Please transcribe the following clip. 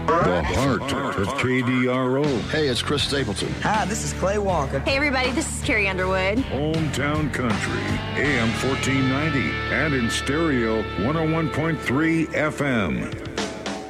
The heart of KDRO. Hey, it's Chris Stapleton. Hi, this is Clay Walker. Hey, everybody, this is Carrie Underwood. Hometown Country, AM 1490, and in stereo 101.3 FM.